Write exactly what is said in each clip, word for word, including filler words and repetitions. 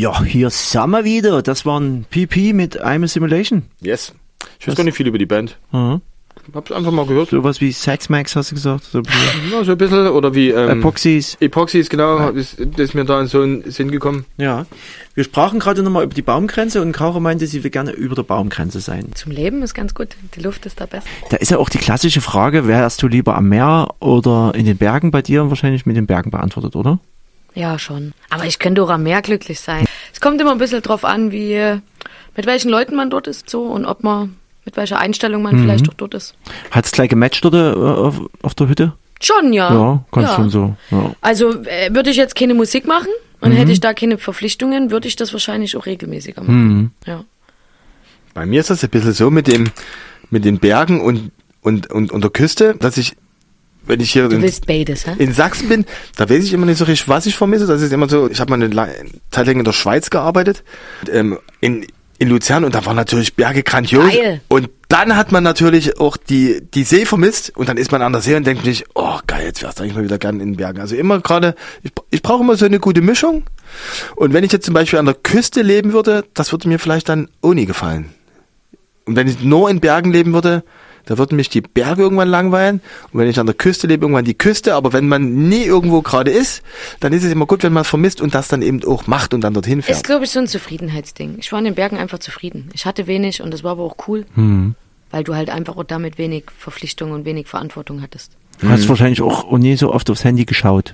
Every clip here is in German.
Ja, hier sind wir wieder. Das war ein P P mit I'm a Simulation. Yes. Ich weiß gar nicht viel über die Band. Mhm. Hab's einfach mal gehört. Sowas wie Sex Max, hast du gesagt? So ein bisschen. Ja, so ein bisschen. Oder wie ähm, Epoxys. Epoxys, genau. Ja. Ist, ist mir da in so einen Sinn gekommen. Ja. Wir sprachen gerade nochmal über die Baumgrenze und Caro meinte, sie will gerne über der Baumgrenze sein. Zum Leben ist ganz gut. Die Luft ist da besser. Da ist ja auch die klassische Frage, wärst du lieber am Meer oder in den Bergen? Bei dir wahrscheinlich mit den Bergen beantwortet, oder? Ja, schon. Aber ich könnte auch am Meer glücklich sein. Es kommt immer ein bisschen drauf an, wie mit welchen Leuten man dort ist so und ob man mit welcher Einstellung man mhm. vielleicht auch dort ist. Hat es gleich gematcht dort äh, auf, auf der Hütte? Schon, ja. Ja, ganz ja. schon so. Ja. Also äh, würde ich jetzt keine Musik machen und mhm. hätte ich da keine Verpflichtungen, würde ich das wahrscheinlich auch regelmäßiger machen. Mhm. Ja. Bei mir ist das ein bisschen so mit dem mit den Bergen und, und, und, und der Küste, dass ich wenn ich hier in, beides, in Sachsen bin, da weiß ich immer nicht so richtig, was ich vermisse. Das ist immer so, ich habe mal eine Zeit lang in der Schweiz gearbeitet, ähm, in, in Luzern, und da waren natürlich Berge grandios. Geil. Und dann hat man natürlich auch die, die See vermisst, und dann ist man an der See und denkt sich, oh geil, jetzt wärst du eigentlich mal wieder gern in den Bergen. Also immer gerade, ich, ich brauche immer so eine gute Mischung. Und wenn ich jetzt zum Beispiel an der Küste leben würde, das würde mir vielleicht dann auch nie gefallen. Und wenn ich nur in Bergen leben würde, da würden mich die Berge irgendwann langweilen, und wenn ich an der Küste lebe, irgendwann die Küste. Aber wenn man nie irgendwo gerade ist, dann ist es immer gut, wenn man es vermisst und das dann eben auch macht und dann dorthin fährt. Ist, glaube ich, so ein Zufriedenheitsding. Ich war in den Bergen einfach zufrieden. Ich hatte wenig und das war aber auch cool, hm. weil du halt einfach auch damit wenig Verpflichtung und wenig Verantwortung hattest. Du hast hm. wahrscheinlich auch nie so oft aufs Handy geschaut.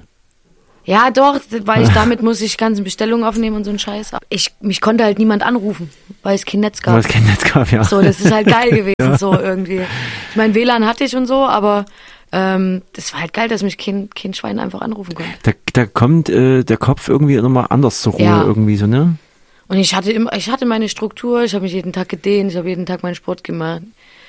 Ja, doch, weil ich damit muss ich ganze Bestellungen aufnehmen und so ein Scheiß. Ich, mich konnte halt niemand anrufen, weil es kein Netz gab. Weil es kein Netz gab, ja. So, das ist halt geil gewesen, ja. so irgendwie. Ich meine, W L A N hatte ich und so, aber ähm, das war halt geil, dass mich kein, kein Schwein einfach anrufen konnte. Da, da kommt äh, der Kopf irgendwie nochmal anders zur Ruhe, ja. irgendwie so, ne? Und ich hatte immer, ich hatte meine Struktur, ich habe mich jeden Tag gedehnt, ich habe jeden Tag meinen Sport gemacht.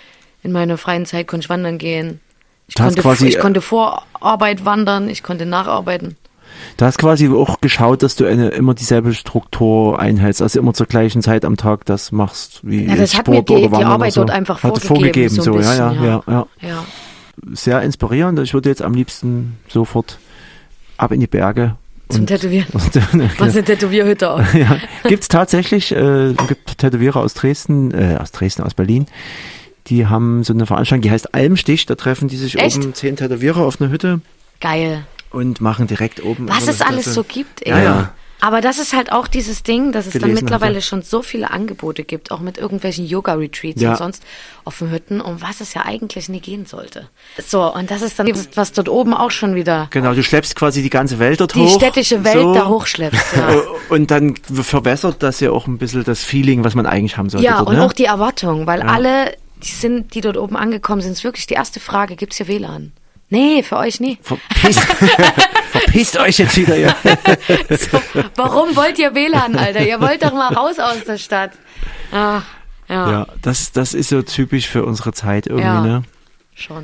In meiner freien Zeit konnte ich wandern gehen. Ich, konnte, quasi, ich konnte vor Arbeit wandern, ich konnte nacharbeiten. Du hast quasi auch geschaut, dass du eine, immer dieselbe Struktur einhältst, also immer zur gleichen Zeit am Tag das machst, wie ja, das Sport hat mir die, oder die Arbeit so. dort einfach hat vorgegeben. vorgegeben so, so bisschen, ja, ja, ja, ja, ja. Sehr inspirierend. Ich würde jetzt am liebsten sofort ab in die Berge. Zum und, Tätowieren. Und, was eine Tätowierhütte auch. Ja. Gibt's tatsächlich, äh, gibt Tätowierer aus Dresden, äh, aus Dresden, aus Berlin, die haben so eine Veranstaltung, die heißt Almstich, da treffen die sich Echt? oben zehn Tätowierer auf einer Hütte. Geil. Und machen direkt oben. Was es alles so gibt, ey. Ja, ja. Aber das ist halt auch dieses Ding, dass es Gelesen dann mittlerweile hatte. schon so viele Angebote gibt, auch mit irgendwelchen Yoga-Retreats ja. und sonst auf den Hütten, um was es ja eigentlich nie gehen sollte. So, und das ist dann, was dort oben auch schon wieder... Genau, du schleppst quasi die ganze Welt dort die hoch. Die städtische Welt so. da hochschleppst, ja. Und dann verbessert das ja auch ein bisschen das Feeling, was man eigentlich haben sollte. Ja, dort, und ne? auch die Erwartung, weil ja. alle, die sind, die dort oben angekommen sind, ist wirklich die erste Frage, gibt's hier W L A N? Nee, für euch nie. Verpisst, verpisst euch jetzt wieder, ja. So, warum wollt ihr W L A N, Alter? Ihr wollt doch mal raus aus der Stadt. Ah, ja. Ja, das, das ist so typisch für unsere Zeit irgendwie, ja, ne? Schon.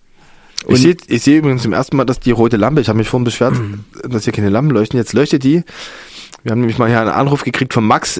Ich sehe ich seh übrigens zum ersten Mal, dass die rote Lampe, ich habe mich vorhin beschwert, dass hier keine Lampen leuchten, jetzt leuchtet die. Wir haben nämlich mal hier einen Anruf gekriegt von Max,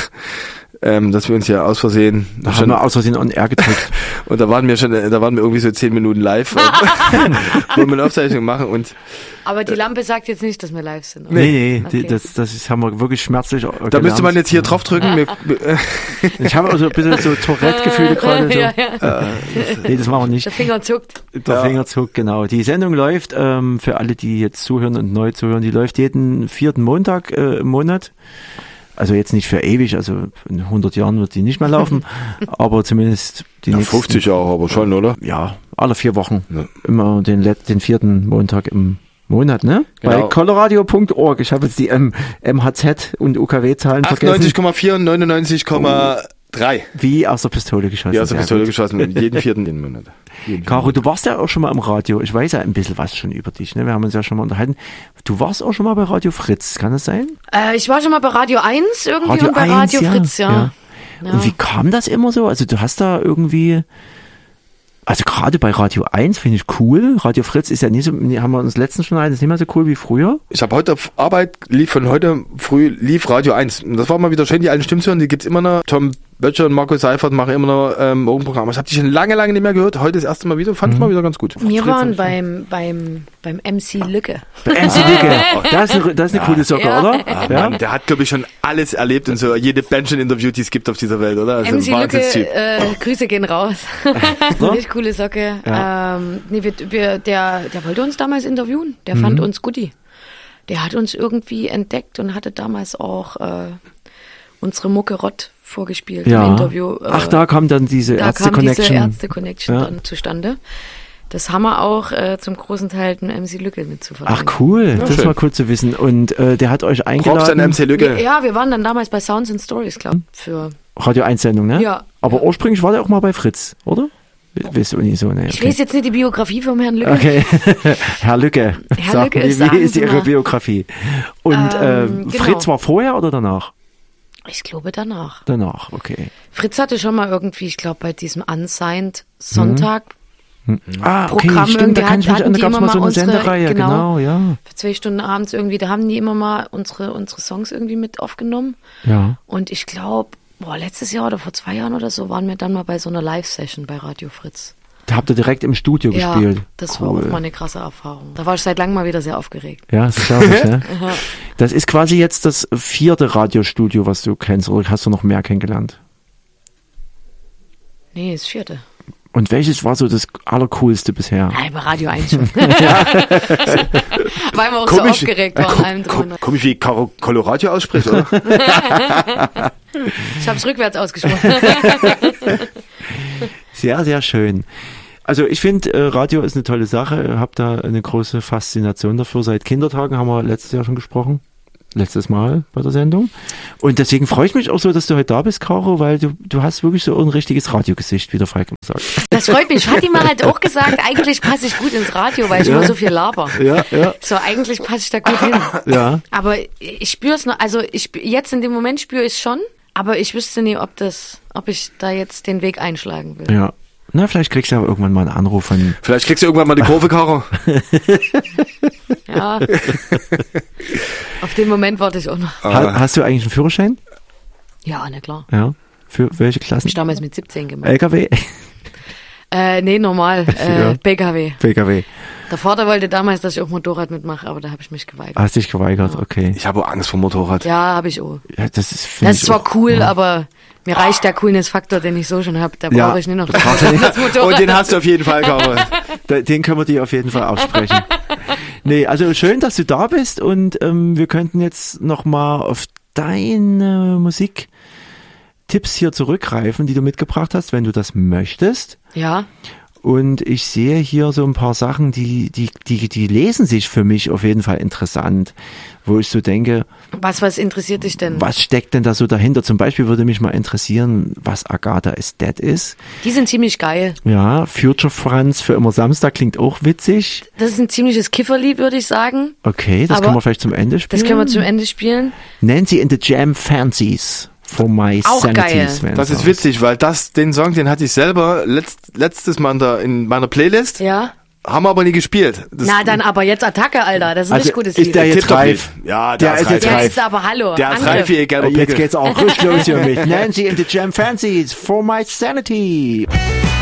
ähm, dass wir uns hier aus Versehen... Da haben wir aus Versehen on air gedrückt. Und da waren wir schon, da waren wir irgendwie so zehn Minuten live, wollen wir eine Aufzeichnung machen und... Aber die Lampe sagt jetzt nicht, dass wir live sind. Oder? Nee, nee, okay. die, das, das ist, haben wir wirklich schmerzlich gelernt. Da müsste man jetzt hier drauf drücken. Wir, ich habe also ein bisschen so Tourette-Gefühle gerade. So. Ja, ja. Äh, nee, das machen wir nicht. Der Finger zuckt. Der ja. Finger zuckt, genau. Die Sendung läuft, ähm, für alle, die jetzt zuhören und neu zuhören, die läuft jeden vierten Montag äh, im Monat. Also jetzt nicht für ewig, also in hundert Jahren wird die nicht mehr laufen, aber zumindest die ja, nächsten... fünfzig Jahre aber schon, oder? Ja, alle vier Wochen. Ja. Immer den, den vierten Montag im Monat, ne? Genau. Bei coloradio punkt org. Ich habe jetzt die M H Z und U K W-Zahlen vergessen. achtundneunzig Komma vier und neunundneunzig Komma drei. Wie aus der Pistole geschossen. Wie aus der Sehr Pistole gut. geschossen, jeden vierten Monat. Jeden Caro, du warst ja auch schon mal im Radio. Ich weiß ja ein bisschen was schon über dich, ne? Wir haben uns ja schon mal unterhalten. Du warst auch schon mal bei Radio Fritz, kann das sein? Äh, ich war schon mal bei Radio eins irgendwie Radio und bei eins, Radio ja. Fritz, ja. Ja. Ja. Und wie kam das immer so? Also du hast da irgendwie... Also gerade bei Radio eins finde ich cool. Radio Fritz ist ja nicht so, haben wir uns letztens schon ein, ist nicht mehr so cool wie früher. Ich habe heute auf Arbeit, lief von heute früh, lief Radio eins. Und das war mal wieder schön, die alten Stimmen zu hören, die gibt's immer noch. Tom Böttcher und Marco Seifert machen immer noch ähm, Morgenprogramm. Ich habe die schon lange, lange nicht mehr gehört. Heute das erste Mal wieder. Fand ich Mhm. mal wieder ganz gut. Wir waren beim, beim, beim M C Lücke. M C Lücke. Das ist eine, das ist eine coole Socke, Ja. oder? Ah, Ja. Mann, der hat, glaube ich, schon alles erlebt und so jede Band schon interviewt, die es gibt auf dieser Welt, oder? Also M C ein Lücke, Wahnsinnstyp. äh, Grüße gehen raus. Richtig coole Socke. Ja. Ähm, nee, wir, wir, der, der wollte uns damals interviewen. Der fand Mhm. uns guti. Der hat uns irgendwie entdeckt und hatte damals auch äh, unsere Mucke Rott vorgespielt Ja. im Interview. Äh, Ach, da kam dann diese da kam Ärzte-Connection. diese Ärzte-Connection Ja. dann zustande. Das haben wir auch äh, zum großen Teil den M C Lücke mit zu verdanken. Ach cool, das ist schön. mal cool zu wissen. Und äh, der hat euch eingeladen. Props an M C Lücke. Ja, wir waren dann damals bei Sounds and Stories, glaub für Radio eins Sendung, ne? Ja. Aber Ja. ursprünglich war der auch mal bei Fritz, oder? Weißt du nicht so, ne? Ich Okay. lese jetzt nicht die Biografie vom Herrn Lücke. Okay, Herr Lücke, Herr sag Lücke, mir, wie sagen ist Sie Ihre mal. Biografie? Und Ähm, ähm, genau. Fritz war vorher oder danach? Ich glaube danach. Danach, okay. Fritz hatte schon mal irgendwie, ich glaube bei diesem Unsigned Sonntag Ah, okay, Programm stimmt, irgendwie da kann ich mich hatten an, da die gab es immer mal so mal eine unsere- Sendereihe, genau. genau, ja. für zwei Stunden abends irgendwie, da haben die immer mal unsere, unsere Songs irgendwie mit aufgenommen. Ja. Und ich glaube, boah, letztes Jahr oder vor zwei Jahren oder so waren wir dann mal bei so einer Live-Session bei Radio Fritz. Da habt ihr direkt im Studio Ja, gespielt. das cool. war auch mal eine krasse Erfahrung. Da war ich seit langem mal wieder sehr aufgeregt. Ja, das glaube ich, ne? Das ist quasi jetzt das vierte Radiostudio, was du kennst, oder hast du noch mehr kennengelernt? Nee, das vierte. Und welches war so das Allercoolste bisher? Nein, bei Radio eins schon. Weil wir auch so aufgeregt waren. Ko- allem ko- drum und dran. Komisch, wie Caro- Colorado ausspricht, oder? Ich habe es rückwärts ausgesprochen. Sehr, sehr schön. Also ich finde, äh, Radio ist eine tolle Sache. Hab da eine große Faszination dafür. Seit Kindertagen haben wir letztes Jahr schon gesprochen. Letztes Mal bei der Sendung. Und deswegen freue ich mich auch so, dass du heute da bist, Caro, weil du, du hast wirklich so ein richtiges Radiogesicht, wie der Falk immer sagt. Das freut mich. Fatima hat auch gesagt, eigentlich passe ich gut ins Radio, weil ich Ja. immer so viel laber. Ja, ja, So, eigentlich passe ich da gut hin. ja. Aber ich spüre es noch, also ich spür- jetzt in dem Moment spüre ich es schon, aber ich wüsste nie, ob das, ob ich da jetzt den Weg einschlagen will. Ja. Na, vielleicht kriegst du ja irgendwann mal einen Anruf von... Vielleicht kriegst du irgendwann mal die Kurve, Caro. Ja. Auf den Moment warte ich auch noch. Ha, hast du eigentlich einen Führerschein? Ja, na klar. Ja. Für welche Hab Klassen? ich damals mit siebzehn gemacht. L K W? Äh, nee, normal. Äh, Ja. B K W. P K W. Der Vater wollte damals, dass ich auch Motorrad mitmache, aber da habe ich mich geweigert. Hast dich geweigert, okay. Ich habe auch Angst vor Motorrad. Ja, habe ich auch. Ja, das ist, find Das ich ist zwar auch- cool, ja. aber mir reicht der Coolness-Faktor, den ich so schon habe. Da Ja. brauche ich nicht noch das Und den hast du auf jeden Fall, Caro. Da- Den können wir dir auf jeden Fall aussprechen. Nee, also schön, dass du da bist und ähm, wir könnten jetzt nochmal auf deine Musiktipps hier zurückgreifen, die du mitgebracht hast, wenn du das möchtest. Ja, Und ich sehe hier so ein paar Sachen, die, die, die, die lesen sich für mich auf jeden Fall interessant, wo ich so denke, was, was interessiert dich denn? was steckt denn da so dahinter? Zum Beispiel würde mich mal interessieren, was Agatha is Dead ist. Die sind ziemlich geil. Ja, Future Franz für immer Samstag klingt auch witzig. Das ist ein ziemliches Kifferlied, würde ich sagen. Okay, das Aber können wir vielleicht zum Ende spielen. Das können wir zum Ende spielen. Nancy in the Jam Fancies for my Auch sanity. geil. Sven Das ist sagt. witzig, weil das, den Song, den hatte ich selber letzt, letztes Mal in, der, in meiner Playlist, Ja. haben wir aber nie gespielt. Das, Na, dann aber jetzt Attacke, Alter. Das ist ein Also richtig gutes ist Lied. der jetzt Tipptopp-Lied. reif? Ja, Der der, ist ist jetzt reif. reif. Jetzt aber hallo. Der ist Angriff. reif wie ihr gelber Jetzt Pickel. geht's auch richtig los hier mit Nancy in the Jam Fancies for my sanity.